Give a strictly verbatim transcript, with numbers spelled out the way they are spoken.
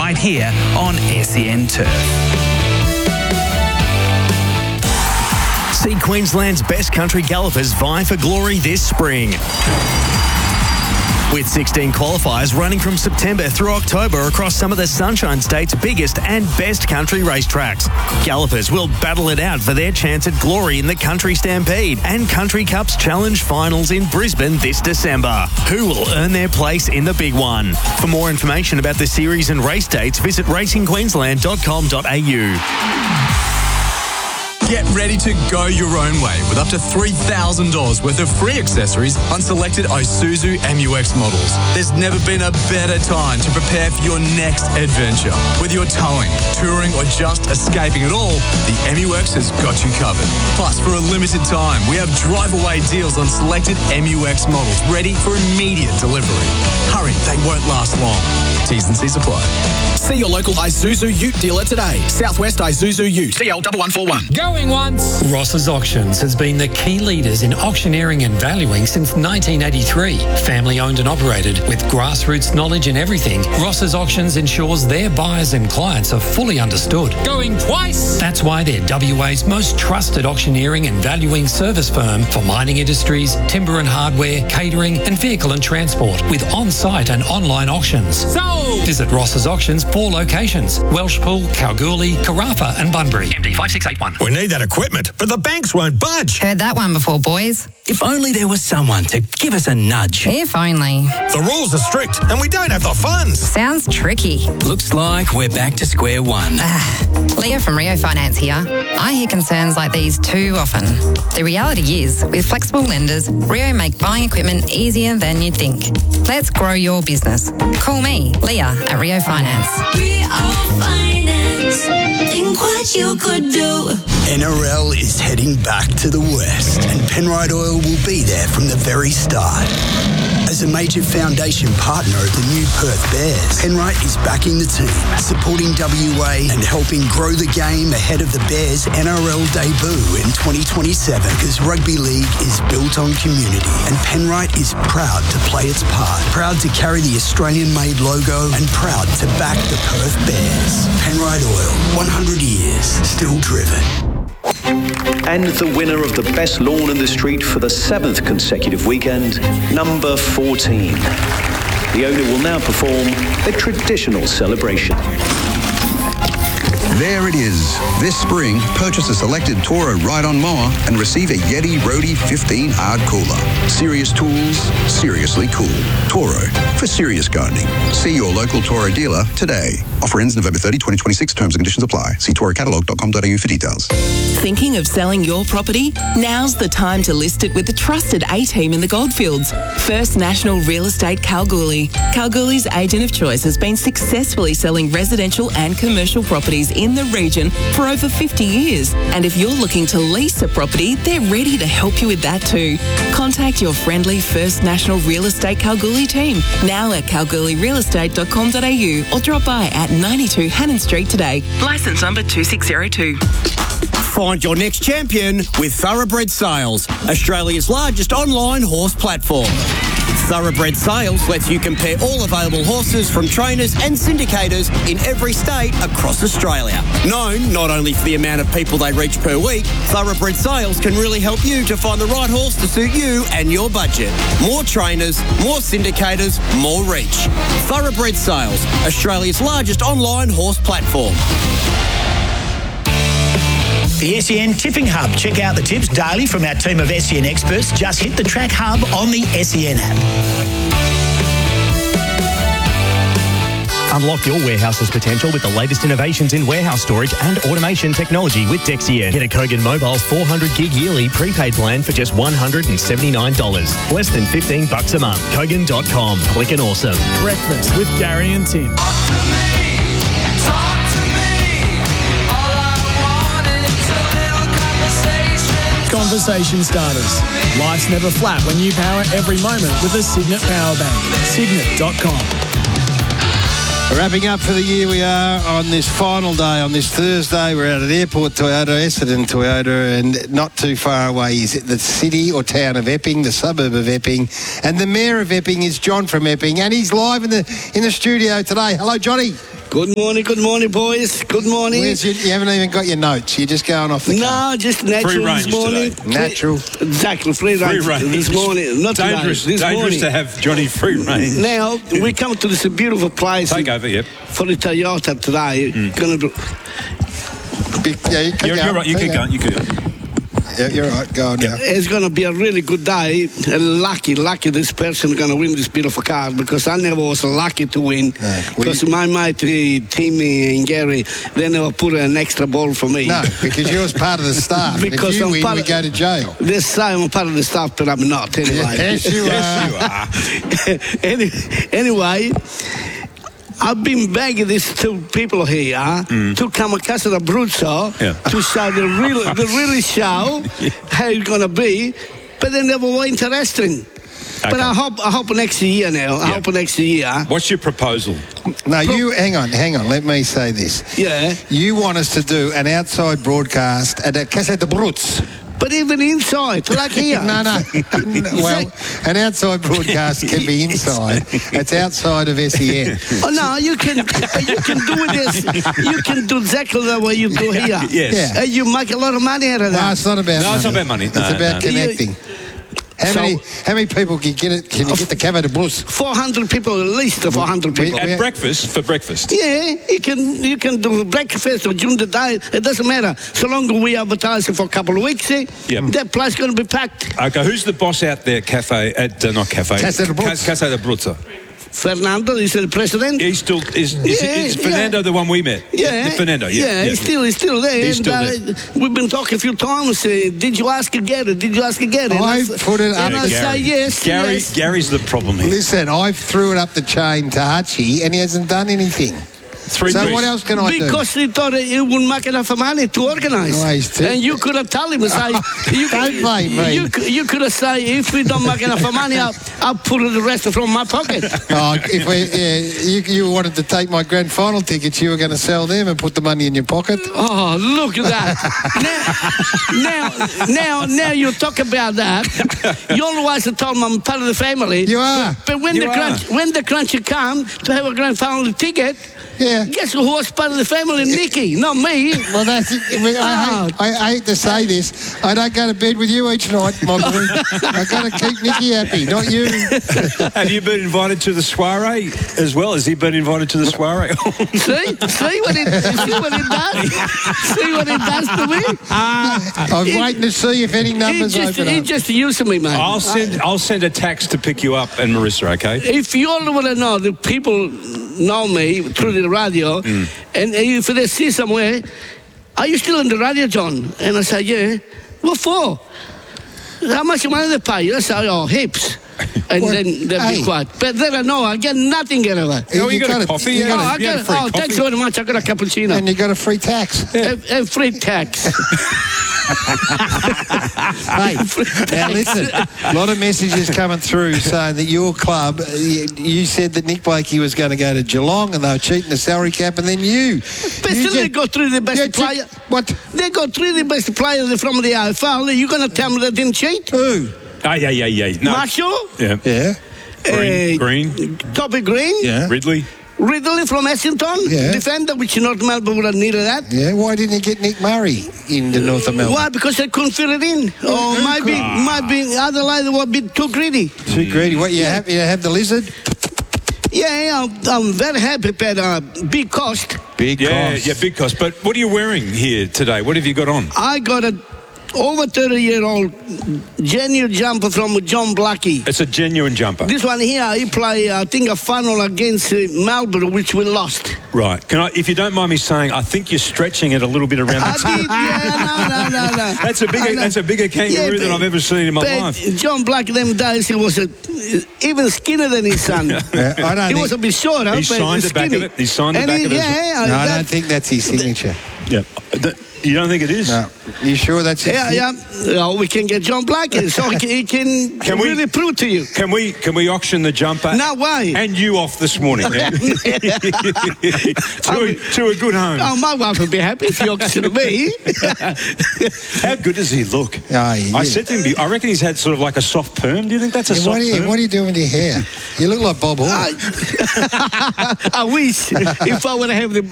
right here on S E N Turf. See Queensland's best country gallopers vie for glory this spring. With sixteen qualifiers running from September through October across some of the Sunshine State's biggest and best country racetracks. Gallopers will battle it out for their chance at glory in the Country Stampede and Country Cups Challenge Finals in Brisbane this December. Who will earn their place in the big one? For more information about the series and race dates, visit racing queensland dot com dot a u. Get ready to go your own way with up to three thousand dollars worth of free accessories on selected Isuzu M U X models. There's never been a better time to prepare for your next adventure. Whether you're towing, touring or just escaping it all, the M U X has got you covered. Plus, for a limited time, we have drive-away deals on selected M U X models ready for immediate delivery. Hurry, they won't last long. T's and C's apply. See your local Isuzu Ute dealer today. Southwest Isuzu Ute. D L one one four one. Going once. Ross's Auctions has been the key leaders in auctioneering and valuing since nineteen eighty-three. Family owned and operated with grassroots knowledge in everything, Ross's Auctions ensures their buyers and clients are fully understood. Going twice. That's why they're W A's most trusted auctioneering and valuing service firm for mining industries, timber and hardware, catering and vehicle and transport with on-site and online auctions. Sold. Visit Ross's Auctions, four locations: Welshpool, Kalgoorlie, Carafa and Bunbury. M D five six eight one. We need that equipment, but the banks won't budge. Heard that one before, boys. If only there was someone to give us a nudge. If only. The rules are strict and we don't have the funds. Sounds tricky. Looks like we're back to square one. Leah from Rio Finance here. I hear concerns like these too often. The reality is, with flexible lenders, Rio make buying equipment easier than you'd think. Let's grow your business. Call me, Leah, at Rio Finance. Rio Finance. Think what you could do. N R L is heading back to the West, and Penrite Oil will be there from the very start. As a major foundation partner of the new Perth Bears, Penrite is backing the team, supporting W A and helping grow the game ahead of the Bears' N R L debut in twenty twenty-seven, because rugby league is built on community, and Penrite is proud to play its part, proud to carry the Australian-made logo, and proud to back the Perth Bears. Penrite Oil, one hundred years, still driven. And the winner of the best lawn in the street for the seventh consecutive weekend, number fourteen. The owner will now perform a traditional celebration. There it is. This spring, purchase a selected Toro ride-on mower and receive a Yeti Roadie fifteen hard cooler. Serious tools, seriously cool. Toro, for serious gardening. See your local Toro dealer today. Offer ends November thirtieth, twenty twenty-six. Terms and conditions apply. See toro catalog dot com dot a u for details. Thinking of selling your property? Now's the time to list it with the trusted A-team in the Goldfields. First National Real Estate Kalgoorlie. Kalgoorlie's agent of choice has been successfully selling residential and commercial properties in the region for over fifty years. And if you're looking to lease a property, they're ready to help you with that too. Contact your friendly First National Real Estate Kalgoorlie team now at kalgoorlie real estate dot com dot a u or drop by at ninety-two Hannon Street today. Licence number two six zero two. Find your next champion with Thoroughbred Sales, Australia's largest online horse platform. Thoroughbred Sales lets you compare all available horses from trainers and syndicators in every state across Australia. Known not only for the amount of people they reach per week, Thoroughbred Sales can really help you to find the right horse to suit you and your budget. More trainers, more syndicators, more reach. Thoroughbred Sales, Australia's largest online horse platform. The S E N Tipping Hub. Check out the tips daily from our team of S E N experts. Just hit the Track Hub on the S E N app. Unlock your warehouse's potential with the latest innovations in warehouse storage and automation technology with Dexien. Get a Kogan Mobile four hundred gig yearly prepaid plan for just one hundred seventy-nine dollars. Less than fifteen bucks a month. Kogan dot com. Click and awesome. Breakfast with Gary and Tim. Conversation starters. Life's never flat when you power every moment with a Signet power bank. Signet dot com. Wrapping up for the year, we are on this final day, on this Thursday. We're out at Airport Toyota, Essendon Toyota, and not too far away is it the city or town of Epping, the suburb of Epping, and the mayor of Epping is John from Epping, and he's live in the in the studio today. Hello, Johnny. Good morning, good morning, boys. Good morning. Where's your, you haven't even got your notes. You're just going off the No, cuff. just natural Free range this morning. today. Natural. Exactly, free range, Free range. this morning. Not Dangerous, today, this dangerous morning. to have Johnny free range. Now, we come to this beautiful place Take over, yep. for the Toyota today. Mm. Gonna be, Yeah, you keep You're, going. you're right, you keep going, you keep going. Yeah, you're right. Go on now. It's going to be a really good day. And lucky, lucky this person going to win this beautiful car because I never was lucky to win. No, Because we- my mate, uh, Timmy and Gary, they never put an extra ball for me. No, because you're part of the staff. Because if you I'm win, part we of- go to jail. This time I'm part of the staff, but I'm not anyway. Yes, you are. Any, anyway, I've been begging these two people here Mm. to come a Casa Abruzzo Yeah. to show the real, the really show how it's gonna be, but they never were interested. But Okay. I hope, I hope next year now. I Yeah. hope next year. What's your proposal? No, you hang on, hang on. Let me say this. Yeah. You want us to do an outside broadcast at a Casa de Brutz. But even inside, like here. No, no. Well, an outside broadcast can be inside. It's outside of S E N. Oh no, you can you can do this. You can do exactly the way you do here. Yes. Yeah. And you make a lot of money out of No, that. it's not about No, money. it's not about money. It's No, about no. connecting. How So- many how many people can get it? Can you get the Cava de Brutz? Four hundred people, at least four hundred people. At breakfast, for breakfast. Yeah, you can you can do breakfast or during the day. It doesn't matter. So long as we advertise it for a couple of weeks, eh, Yep. that place going to be packed. Okay, who's the boss out there, cafe, at, uh, not cafe? Casa de Brutz. Casa de Brutz. Fernando is the president. He's still, is, is, Yeah, is yeah. Fernando the one we met? Yeah, The Fernando, yeah. yeah, he's still he's still there. He's still and, uh, We've been talking a few times. Uh, did you ask again? Did you ask again? And I s- put it up And to I say Gary. yes. Gary, yes. Gary's the problem here. Listen, I threw it up the chain to Archie, and he hasn't done anything. Three so bricks. what else can I do? Because he thought he wouldn't make enough money to organise. Oh, he's too- And you could have told him, say, you, Don't blame me. You, could- you could have said, if we don't make enough money, I'll, I'll put the rest from my pocket. Oh, if we, yeah, you, you wanted to take my grand final tickets, you were going to sell them and put the money in your pocket. Oh, look at that. now, now, now, now you talk about that. You always told me I'm part of the family. You are. But when You the are. crunch, when the crunchy come to have a grand final ticket, Yeah. guess who was part of the family? Nicky, not me. Well, that's it. I, mean, I, hate, I, I hate to say this. I don't go to bed with you each night, my boy. I've got to keep Nicky happy, not you. Have you been invited to the soiree as well? Has he been invited to the soiree? See, see what it, see what it does. See what it does to me. I was He- waiting to see if any He numbers just, open he up. just using me, man. I'll send I'll send a tax to pick you up and Marissa, okay? If you all want to know, the people know me through the radio, Mm. and if they see somewhere, are you still on the radio, John? And I say, yeah. What for? How much money they pay you? I say, oh, heaps. And Well, then they'll hey. be quiet. But then I know I get nothing out of it. Oh, you got a coffee? You You Oh, got I You had got, free oh coffee? thanks very much. I got a cappuccino. and you got a free tax. and, and free tax. Hey, now listen, a lot of messages coming through saying that your club, you, you said that Nick Blakey was going to go to Geelong and they were cheating the salary cap, and then you. But you still, they just- go through the best you took- player. What? They go through the best players from the A F L. You're going to tell me they didn't cheat? Who? Ah, yeah, yeah, yeah. No. Marshall? Yeah. Yeah. Green. Uh, Green. Toby Green? Yeah. Ridley. Ridley from Essington? Yeah. Defender, which North Melbourne would have needed that. Yeah. Why didn't you get Nick Murray into North Melbourne? Why? Because they couldn't fit it in. Or maybe, maybe Adelaide were a bit too greedy. Too greedy. What, you have, you have the lizard? Yeah, I'm, I'm very happy, but uh, big cost. Big Yeah, cost. yeah, big cost. But what are you wearing here today? What have you got on? I got a over thirty-year-old genuine jumper from John Blackie. It's a genuine jumper. This one here, he played, I think, a final against uh, Melbourne, which we lost. Right. Can I, if you don't mind me saying, I think you're stretching it a little bit around I the did, yeah, no, no, no, no. That's a bigger, I know. that's a bigger kangaroo Yeah, than but- I've ever seen in my but life. John Black, them days, he was a, even skinnier than his son. Yeah, I don't he think- was a bit shorter, He but signed the back of skinny. it. He signed the And back he, of it as yeah, No, I that- don't think that's his signature. Yeah. Th- You don't think it is? No. You sure that's it? Yeah, yeah. Oh, we can get John Black in, so he can, he can, Can we- really prove to you. Can we can we auction the jumper? No way. And you off this morning. eh? to, a, to a good home. Oh, my wife would be happy if you auctioned me. How good does he look? Oh, he I is. said to him, I reckon he's had sort of like a soft perm. Do you think that's a Yeah, soft what, are you, perm? what are you doing with your hair? You look like Bob Hall. I wish if I would have the